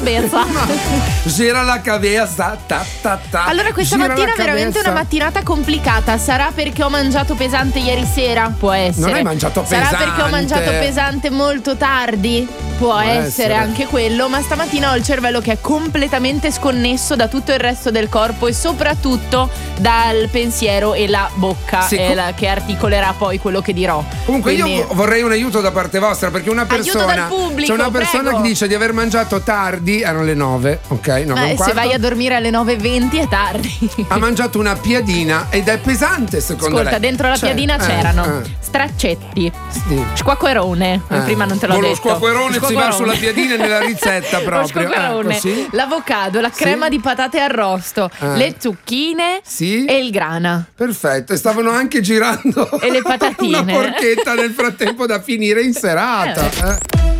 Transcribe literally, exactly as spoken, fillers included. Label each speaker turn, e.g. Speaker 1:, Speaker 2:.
Speaker 1: cabeza.
Speaker 2: Gira la cabeza, ta ta ta.
Speaker 1: Allora questa
Speaker 2: Gira
Speaker 1: mattina
Speaker 2: la
Speaker 1: è veramente
Speaker 2: cabeza.
Speaker 1: una mattinata complicata. Sarà perché ho mangiato pesante ieri sera? Può essere.
Speaker 2: Non hai mangiato pesante.
Speaker 1: Sarà perché ho mangiato pesante molto tardi? Può, Può essere, essere anche quello. Ma stamattina ho il cervello che è completamente sconnesso da tutto il resto del corpo e soprattutto dal pensiero e la bocca,
Speaker 2: sì,
Speaker 1: è
Speaker 2: com-
Speaker 1: la, che articolerà poi quello che dirò.
Speaker 2: Comunque
Speaker 1: Quindi...
Speaker 2: io vorrei un aiuto da parte vostra, perché una persona,
Speaker 1: aiuto dal pubblico,
Speaker 2: c'è una persona
Speaker 1: prego.
Speaker 2: che dice di aver mangiato tardi, erano le nove, ok? nove
Speaker 1: Ma
Speaker 2: e un
Speaker 1: se
Speaker 2: quarto.
Speaker 1: vai a dormire alle nove e venti è tardi.
Speaker 2: Ha mangiato una piadina ed è pesante secondo
Speaker 1: Ascolta,
Speaker 2: lei.
Speaker 1: dentro la
Speaker 2: Cioè,
Speaker 1: piadina
Speaker 2: eh,
Speaker 1: c'erano
Speaker 2: eh.
Speaker 1: straccetti,
Speaker 2: Sì.
Speaker 1: squacquerone,
Speaker 2: Eh.
Speaker 1: prima non te l'ho
Speaker 2: Con lo
Speaker 1: detto.
Speaker 2: squacquerone si va sulla piadina nella ricetta proprio.
Speaker 1: Lo squacquerone,
Speaker 2: Ecco, sì.
Speaker 1: l'avocado, la crema
Speaker 2: Sì.
Speaker 1: di patate arrosto,
Speaker 2: Eh.
Speaker 1: le zucchine
Speaker 2: Sì.
Speaker 1: e il grana.
Speaker 2: Perfetto, e stavano anche girando
Speaker 1: E le patatine.
Speaker 2: una porchetta nel frattempo da finire in serata. Eh.